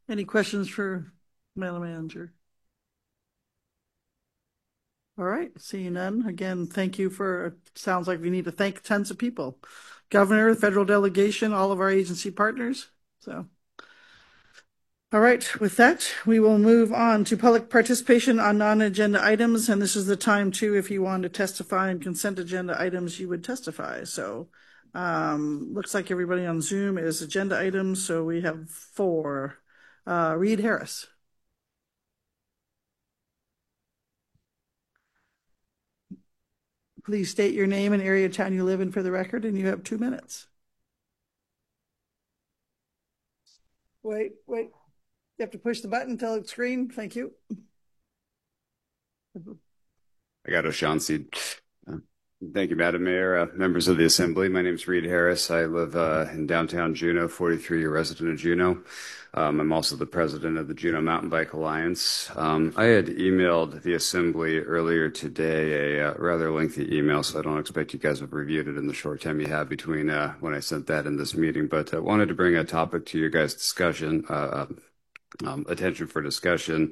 Any questions for Madam Manager? All right, seeing none. Again, thank you for, sounds like we need to thank tons of people. Governor, federal delegation, all of our agency partners. So, all right, with that, we will move on to public participation on non-agenda items. And this is the time too, if you want to testify on consent agenda items, you would testify. So, looks like everybody on Zoom is agenda items. So we have four. Reed Harris. Please state your name and area of town you live in for the record, and you have 2 minutes. Wait. You have to push the button until it's green. Thank you. I got O'Shaughnessy. Thank you, Madam Mayor, members of the Assembly. My name is Reed Harris. I live in downtown Juneau, 43-year resident of Juneau. I'm also the president of the Juneau Mountain Bike Alliance. I had emailed the Assembly earlier today a rather lengthy email, so I don't expect you guys have reviewed it in the short time you have between when I sent that and this meeting, but I wanted to bring a topic to your guys' discussion, attention for discussion.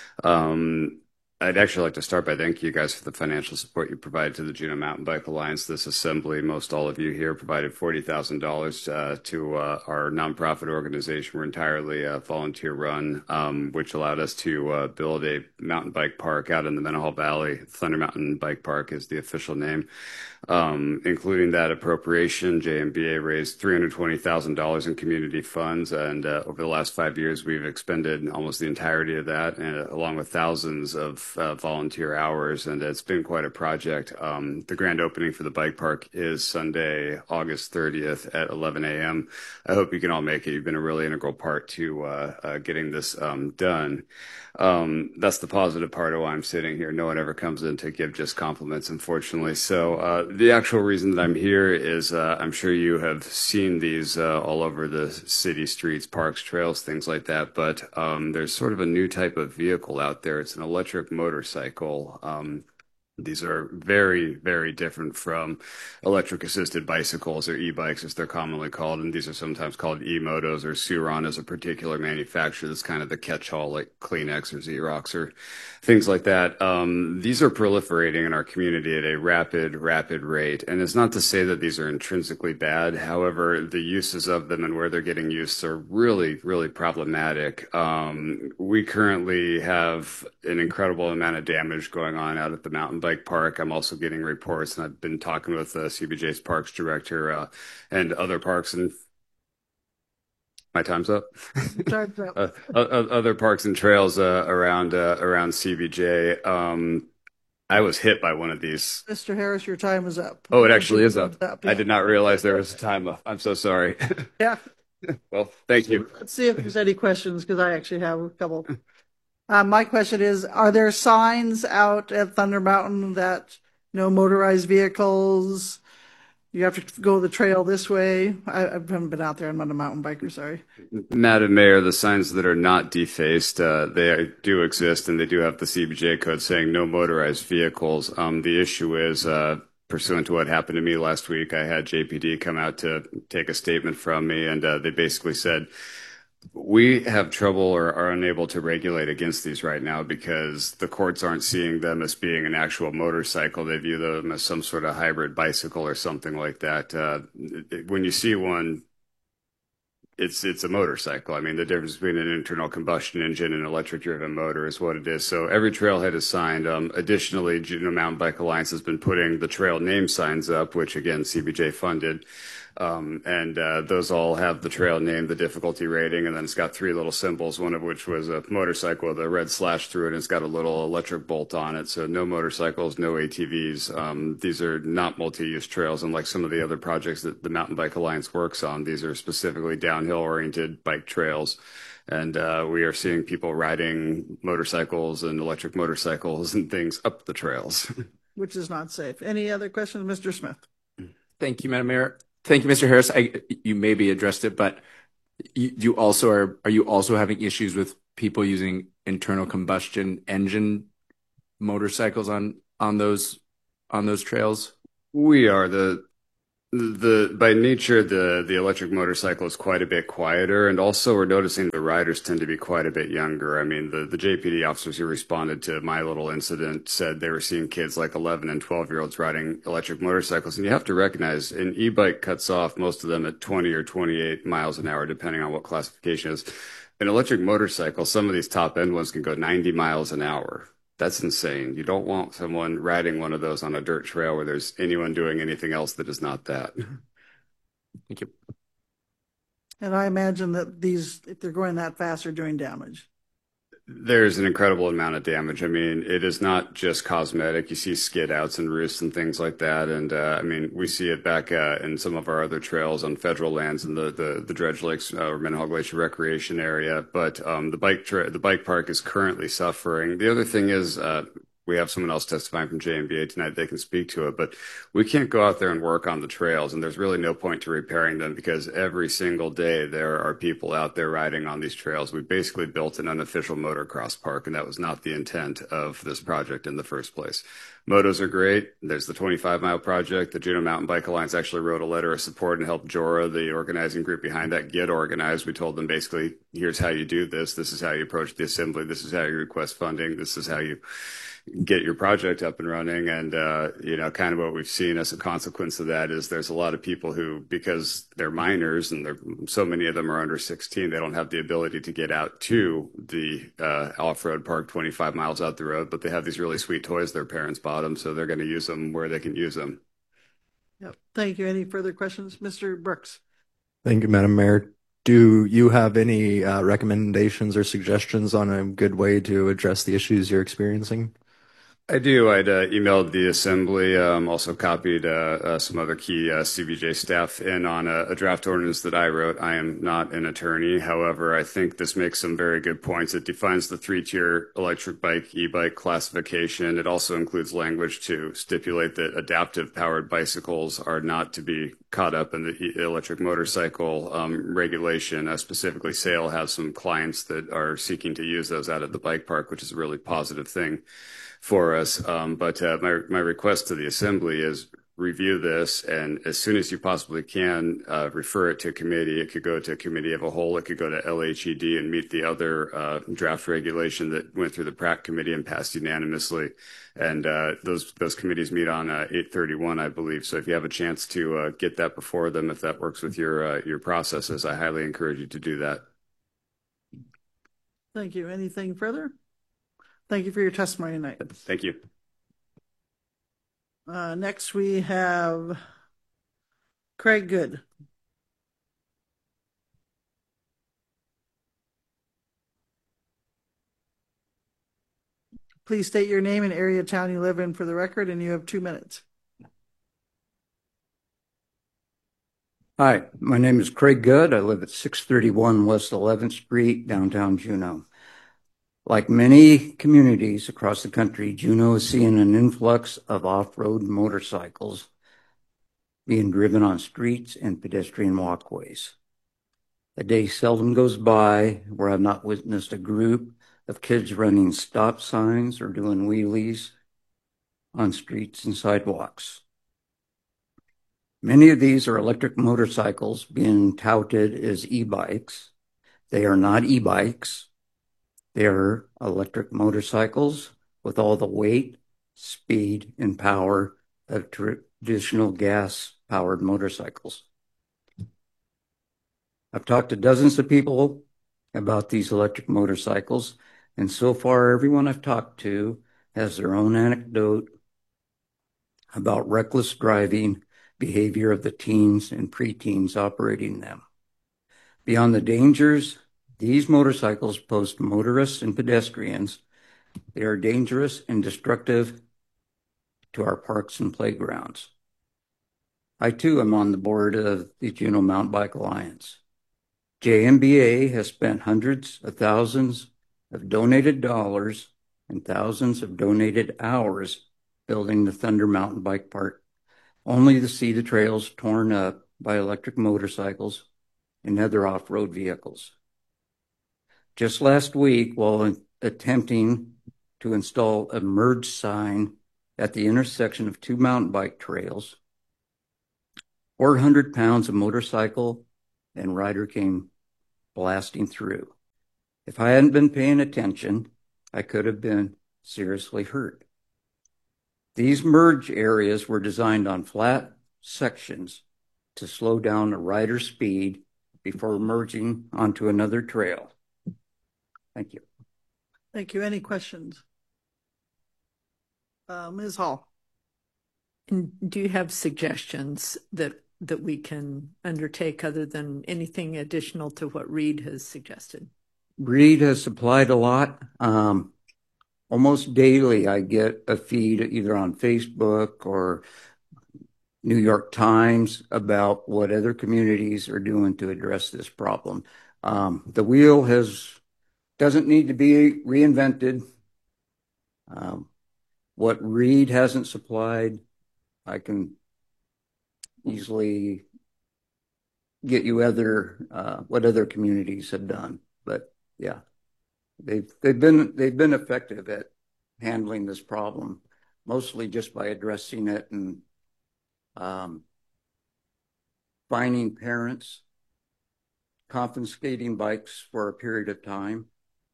I'd actually like to start by thanking you guys for the financial support you provided to the Juneau Mountain Bike Alliance. This assembly, most all of you here, provided $40,000 to our nonprofit organization. We're entirely volunteer run, which allowed us to build a mountain bike park out in the Menahall Valley. Thunder Mountain Bike Park is the official name. Including that appropriation, JMBA raised $320,000 in community funds, and over the last 5 years, we've expended almost the entirety of that, along with thousands of volunteer hours, and it's been quite a project. The grand opening for the bike park is Sunday, August 30th at 11 a.m. I hope you can all make it. You've been a really integral part to getting this done. That's the positive part of why I'm sitting here. No one ever comes in to give just compliments, unfortunately. So the actual reason that I'm here is I'm sure you have seen these all over the city streets, parks, trails, things like that. But there's sort of a new type of vehicle out there. It's an electric motorcycle. These are very, very different from electric assisted bicycles or e-bikes as they're commonly called. And these are sometimes called e-motos, or Suron is a particular manufacturer that's kind of the catch-all like Kleenex or Xerox or things like that. These are proliferating in our community at a rapid rate. And it's not to say that these are intrinsically bad. However, the uses of them and where they're getting used are really, really problematic. We currently have an incredible amount of damage going on out at the mountain bike park. I'm also getting reports, and I've been talking with CBJ's parks director and other parks, and my time's up. Time's up. Other parks and trails around CBJ. I was hit by one of these. Mr. Harris, your time is up. Oh, it actually is up. Yeah. I did not realize there was a time up. I'm so sorry. Yeah. Well, thank you. Let's see if there's any questions, because I actually have a couple. My question is, are there signs out at Thunder Mountain that no motorized vehicles, you have to go the trail this way? I haven't been out there. I'm not a mountain biker, sorry. Madam Mayor, the signs that are not defaced, they do exist, and they do have the CBJ code saying no motorized vehicles. The issue is, pursuant to what happened to me last week, I had JPD come out to take a statement from me, and they basically said, we have trouble or are unable to regulate against these right now because the courts aren't seeing them as being an actual motorcycle. They view them as some sort of hybrid bicycle or something like that. When you see one, it's a motorcycle. I mean, the difference between an internal combustion engine and an electric driven motor is what it is. So every trailhead is signed. Additionally, Juneau Mountain Bike Alliance has been putting the trail name signs up, which again, CBJ funded. And those all have the trail name, the difficulty rating, and then it's got three little symbols, one of which was a motorcycle with a red slash through it, and it's got a little electric bolt on it. So no motorcycles, no ATVs. These are not multi-use trails, unlike some of the other projects that the Mountain Bike Alliance works on. These are specifically downhill-oriented bike trails. And we are seeing people riding motorcycles and electric motorcycles and things up the trails. Which is not safe. Any other questions, Mr. Smith? Thank you, Madam Mayor. Thank you, Mr. Harris. You maybe addressed it, but you also are you also having issues with people using internal combustion engine motorcycles on those trails? We are. By nature, the electric motorcycle is quite a bit quieter, and also we're noticing the riders tend to be quite a bit younger. I mean, the JPD officers who responded to my little incident said they were seeing kids like 11 and 12-year-olds riding electric motorcycles, and you have to recognize an e-bike cuts off most of them at 20 or 28 miles an hour, depending on what classification is. An electric motorcycle, some of these top end ones can go 90 miles an hour. That's insane. You don't want someone riding one of those on a dirt trail where there's anyone doing anything else that is not that. Thank you. And I imagine that these, if they're going that fast, are doing damage. There's an incredible amount of damage. I mean, it is not just cosmetic. You see skid outs and roosts and things like that. And I mean, we see it back in some of our other trails on federal lands in the Dredge Lakes or Minnehaha Glacier Recreation Area. But the bike park is currently suffering. The other thing is we have someone else testifying from JMBA tonight. They can speak to it, but we can't go out there and work on the trails, and there's really no point to repairing them because every single day there are people out there riding on these trails. We basically built an unofficial motocross park, and that was not the intent of this project in the first place. Motos are great. There's the 25-mile project. The Juneau Mountain Bike Alliance actually wrote a letter of support and helped Jora, the organizing group behind that, get organized. We told them basically, here's how you do this. This is how you approach the assembly. This is how you request funding. This is how you get your project up and running. And, kind of what we've seen as a consequence of that is there's a lot of people who, because they're minors and so many of them are under 16, they don't have the ability to get out to the off-road park 25 miles out the road, but they have these really sweet toys their parents bought them, so they're going to use them where they can use them. Yep. Thank you. Any further questions? Mr. Brooks? Thank you, Madam Mayor. Do you have any recommendations or suggestions on a good way to address the issues you're experiencing? I do. I'd emailed the assembly, also copied some other key CVJ staff in on a draft ordinance that I wrote. I am not an attorney. However, I think this makes some very good points. It defines the three-tier electric bike, e-bike classification. It also includes language to stipulate that adaptive powered bicycles are not to be caught up in the electric motorcycle regulation. Specifically, SAIL has some clients that are seeking to use those out at the bike park, which is a really positive thing for us. But my request to the assembly is review this, and as soon as you possibly can, refer it to committee. It could go to committee of a whole. It could go to LHED and meet the other draft regulation that went through the PRAC committee and passed unanimously. And those committees meet on 8/31, I believe. So if you have a chance to get that before them, if that works with your processes, I highly encourage you to do that. Thank you. Anything further? Thank you for your testimony tonight. Thank you. Next, we have Craig Good. Please state your name and area of town you live in for the record, and you have 2 minutes. Hi, my name is Craig Good. I live at 631 West 11th Street, downtown Juneau. Like many communities across the country, Juneau is seeing an influx of off-road motorcycles being driven on streets and pedestrian walkways. A day seldom goes by where I've not witnessed a group of kids running stop signs or doing wheelies on streets and sidewalks. Many of these are electric motorcycles being touted as e-bikes. They are not e-bikes. They're electric motorcycles with all the weight, speed, and power of traditional gas-powered motorcycles. I've talked to dozens of people about these electric motorcycles, and so far everyone I've talked to has their own anecdote about reckless driving behavior of the teens and preteens operating them. Beyond the dangers these motorcycles pose to motorists and pedestrians, they are dangerous and destructive to our parks and playgrounds. I too am on the board of the Juneau Mountain Bike Alliance. JMBA has spent hundreds of thousands of donated dollars and thousands of donated hours building the Thunder Mountain Bike Park, only to see the trails torn up by electric motorcycles and other off-road vehicles. Just last week, while attempting to install a merge sign at the intersection of two mountain bike trails, 400 pounds of motorcycle and rider came blasting through. If I hadn't been paying attention, I could have been seriously hurt. These merge areas were designed on flat sections to slow down the rider's speed before merging onto another trail. Thank you. Thank you. Any questions? Ms. Hall. And do you have suggestions that we can undertake other than anything additional to what Reed has suggested? Reed has supplied a lot. Almost daily, I get a feed either on Facebook or New York Times about what other communities are doing to address this problem. The wheel doesn't need to be reinvented. What Reed hasn't supplied, I can easily get you what other communities have done. But yeah, they've been effective at handling this problem, mostly just by addressing it and fining parents, confiscating bikes for a period of time.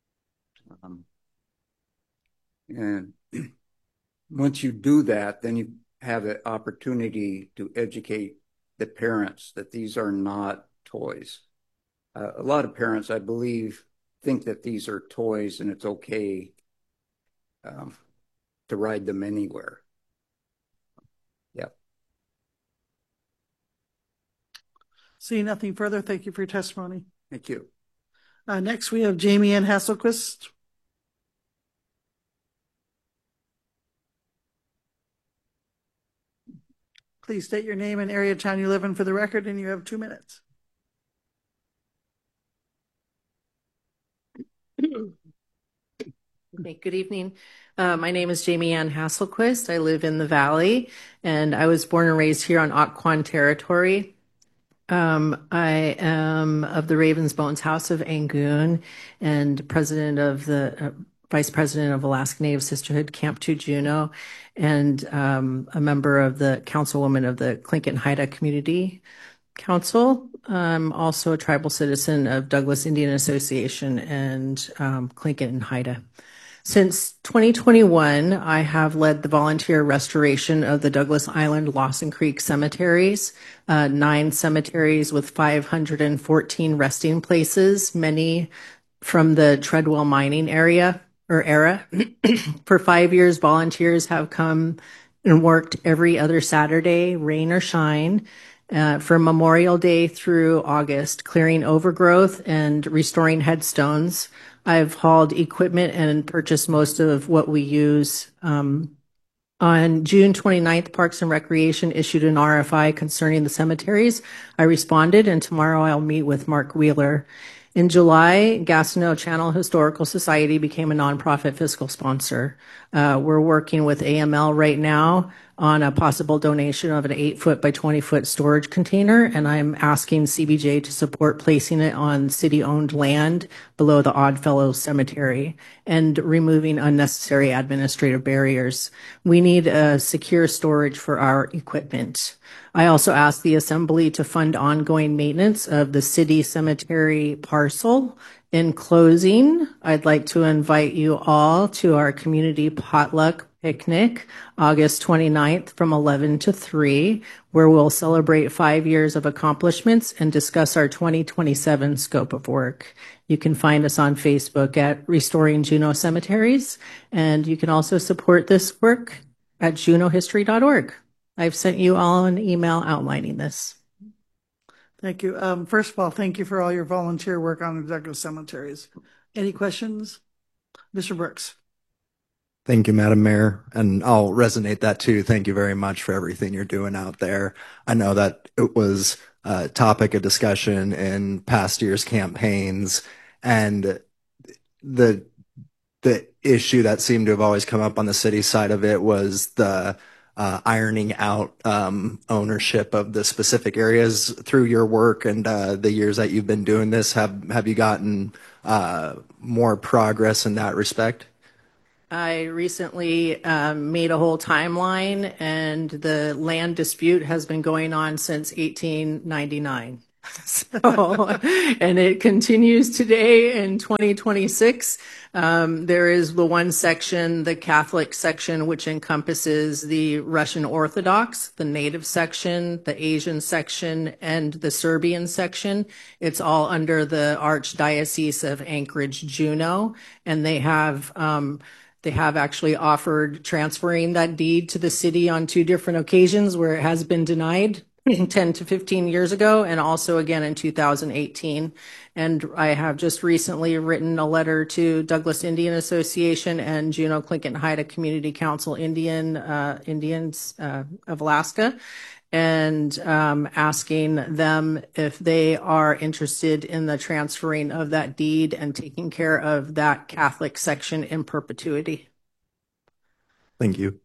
And once you do that, then you have an opportunity to educate the parents that these are not toys. A lot of parents, I believe, think that these are toys and it's okay to ride them anywhere. Yeah. See nothing further. Thank you for your testimony. Thank you. Next, we have Jamie Ann Hasselquist. Please state your name and area of town you live in for the record, and you have 2 minutes. Okay, good evening. My name is Jamie Ann Hasselquist. I live in the Valley, and I was born and raised here on Occoquan territory. I am of the Ravensbones House of Angoon and Vice President of Alaska Native Sisterhood Camp 2 Juneau, and a member of the Councilwoman of the Tlingit and Haida Community Council. I'm also a tribal citizen of Douglas Indian Association and Tlingit and Haida. Since 2021, I have led the volunteer restoration of the Douglas Island, Lawson Creek cemeteries, 9 cemeteries with 514 resting places, many from the Treadwell mining era. For 5 years, volunteers have come and worked every other Saturday, rain or shine, from Memorial Day through August, clearing overgrowth and restoring headstones. I've hauled equipment and purchased most of what we use. On June 29th, Parks and Recreation issued an RFI concerning the cemeteries. I responded, and tomorrow I'll meet with Mark Wheeler. In July, Gastineau Channel Historical Society became a nonprofit fiscal sponsor. We're working with AML right now on a possible donation of an 8-foot by 20-foot storage container, and I'm asking CBJ to support placing it on city-owned land below the Oddfellow Cemetery and removing unnecessary administrative barriers. We need a secure storage for our equipment. I also asked the Assembly to fund ongoing maintenance of the city cemetery parcel. In closing, I'd like to invite you all to our community potluck picnic, August 29th from 11 to 3, where we'll celebrate 5 years of accomplishments and discuss our 2027 scope of work. You can find us on Facebook at Restoring Juneau Cemeteries, and you can also support this work at juneauhistory.org. I've sent you all an email outlining this. Thank you. First of all, thank you for all your volunteer work on the Douglas cemeteries. Any questions? Mr. Brooks. Thank you, Madam Mayor. And I'll resonate that too. Thank you very much for everything you're doing out there. I know that it was a topic of discussion in past years' campaigns, and the issue that seemed to have always come up on the city side of it was the ironing out ownership of the specific areas. Through your work and the years that you've been doing this, have you gotten more progress in that respect? I recently made a whole timeline, and the land dispute has been going on since 1899. So, and it continues today in 2026. There is the one section, the Catholic section, which encompasses the Russian Orthodox, the Native section, the Asian section, and the Serbian section. It's all under the Archdiocese of Anchorage, Juneau, and they have actually offered transferring that deed to the city on 2 different occasions where it has been denied 10 to 15 years ago, and also again in 2018. And I have just recently written a letter to Douglas Indian Association and Juneau Clinton Haida Community Council Indians of Alaska, and asking them if they are interested in the transferring of that deed and taking care of that Catholic section in perpetuity. Thank you.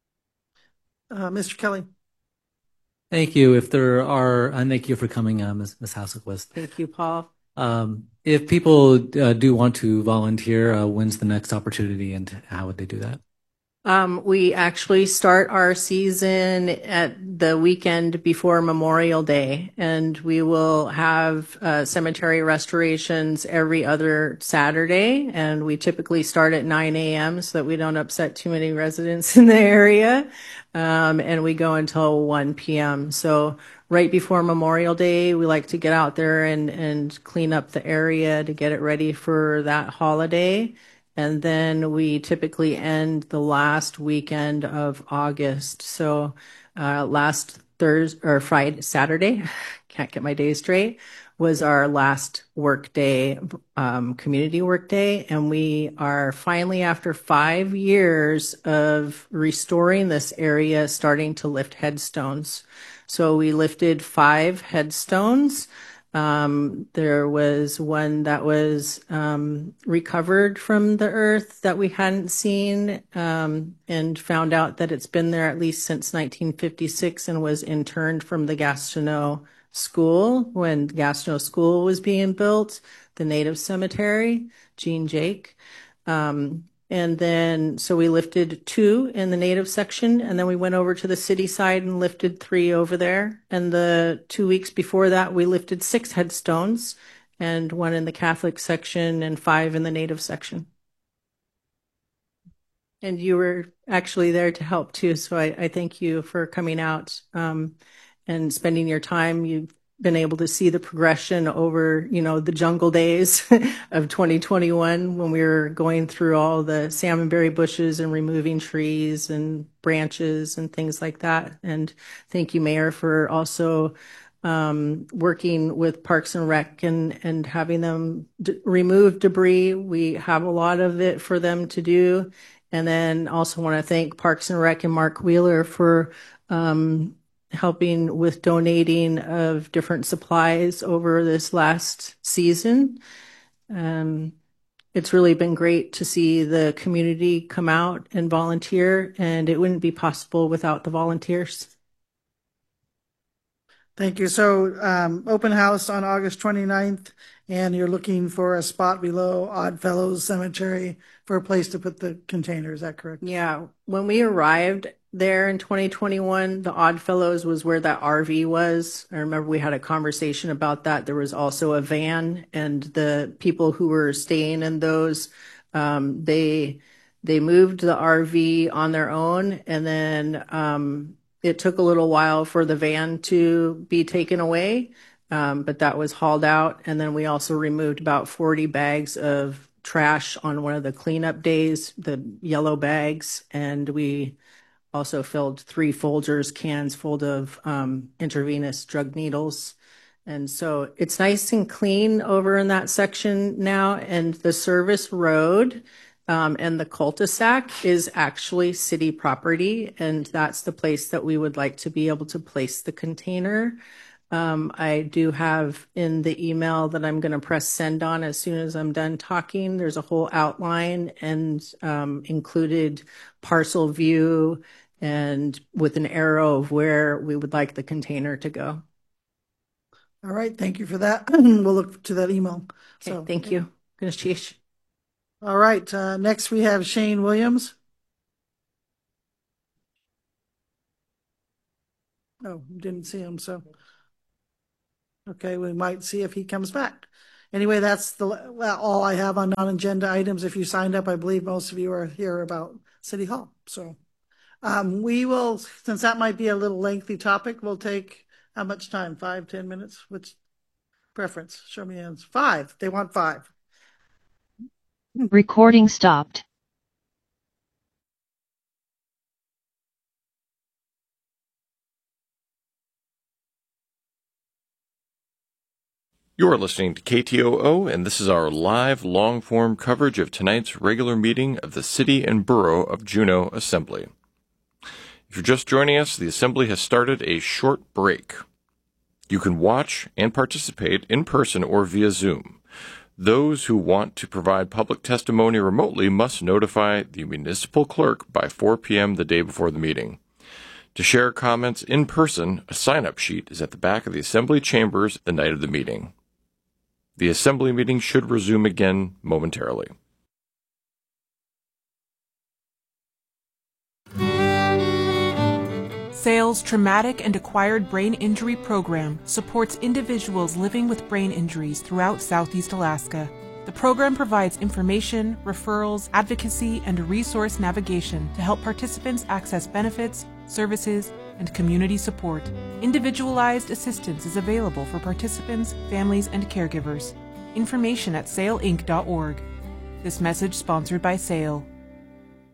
Mr. Kelly. Thank you. If there are, and thank you for coming, Ms. Hasselquist. Thank you, Paul. If people do want to volunteer, when's the next opportunity and how would they do that? We actually start our season at the weekend before Memorial Day, and we will have cemetery restorations every other Saturday, and we typically start at 9 a.m. so that we don't upset too many residents in the area, and we go until 1 p.m. So right before Memorial Day, we like to get out there and clean up the area to get it ready for that holiday. And then we typically end the last weekend of August. So last Saturday, can't get my days straight, was our last work day, community work day. And we are finally, after 5 years of restoring this area, starting to lift headstones. So we lifted 5 headstones. There was one that was recovered from the earth that we hadn't seen, and found out that it's been there at least since 1956 and was interned from the Gastineau School when Gastineau School was being built, the Native Cemetery, Jean Jake. And then, so we lifted 2 in the Native section, and then we went over to the city side and lifted 3 over there. And the 2 weeks before that, we lifted 6 headstones, and 1 in the Catholic section and 5 in the Native section. And you were actually there to help too, so I thank you for coming out and spending your time. You've been able to see the progression over, the jungle days of 2021 when we were going through all the salmonberry bushes and removing trees and branches and things like that. And thank you, Mayor, for also working with Parks and Rec and having them remove debris. We have a lot of it for them to do. And then also want to thank Parks and Rec and Mark Wheeler for helping with donating of different supplies over this last season. It's really been great to see the community come out and volunteer, and it wouldn't be possible without the volunteers. Thank you. So open house on August 29th, and you're looking for a spot below Oddfellows Cemetery for a place to put the container. Is that correct? Yeah. When we arrived there in 2021, the Oddfellows was where that RV was. I remember we had a conversation about that. There was also a van, and the people who were staying in those, they moved the RV on their own, and then it took a little while for the van to be taken away, but that was hauled out. And then we also removed about 40 bags of trash on one of the cleanup days, the yellow bags, and we also filled 3 Folgers cans full of intravenous drug needles. And so it's nice and clean over in that section now. And the service road and the cul-de-sac is actually city property. And that's the place that we would like to be able to place the container. I do have in the email that I'm going to press send on as soon as I'm done talking. There's a whole outline and included parcel view and with an arrow of where we would like the container to go. All right. Thank you for that. We'll look to that email. Okay, thank you. All right, next we have Shane Williams. Oh, didn't see him, so. Okay, we might see if he comes back. Anyway, that's all I have on non-agenda items. If you signed up, I believe most of you are here about City Hall. So we will, since that might be a little lengthy topic, we'll take how much time? 5, 10 minutes? Which preference? Show me hands. 5. They want 5. Recording stopped. You're listening to KTOO, and this is our live, long-form coverage of tonight's regular meeting of the City and Borough of Juneau Assembly. If you're just joining us, the Assembly has started a short break. You can watch and participate in person or via Zoom. Those who want to provide public testimony remotely must notify the municipal clerk by 4 p.m. the day before the meeting. To share comments in person, a sign-up sheet is at the back of the Assembly chambers the night of the meeting. The Assembly meeting should resume again momentarily. SAIL's Traumatic and Acquired Brain Injury Program supports individuals living with brain injuries throughout Southeast Alaska. The program provides information, referrals, advocacy, and resource navigation to help participants access benefits, services, and community support. Individualized assistance is available for participants, families, and caregivers. Information at sailinc.org. This message sponsored by SAIL.